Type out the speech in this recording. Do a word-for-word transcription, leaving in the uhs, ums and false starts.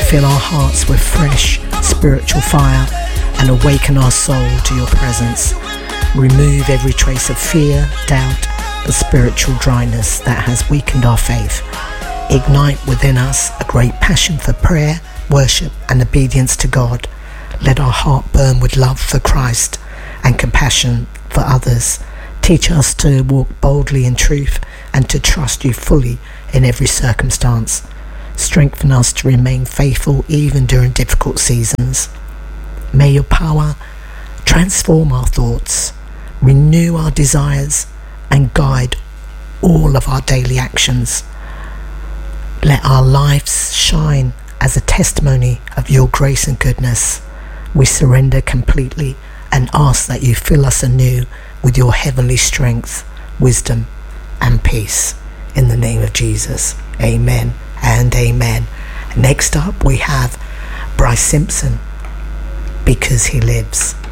fill our hearts with fresh spiritual fire and awaken our soul to your presence. Remove every trace of fear, doubt, the spiritual dryness that has weakened our faith. Ignite within us a great passion for prayer, worship and obedience to God. Let our heart burn with love for Christ and compassion for others. Teach us to walk boldly in truth and to trust you fully in every circumstance. Strengthen us to remain faithful even during difficult seasons. May your power transform our thoughts, renew our desires, and guide all of our daily actions. Let our lives shine as a testimony of your grace and goodness. We surrender completely and ask that you fill us anew with your heavenly strength, wisdom, and peace. In the name of Jesus, amen and amen. Next up, we have Bryce Simpson, Because He Lives.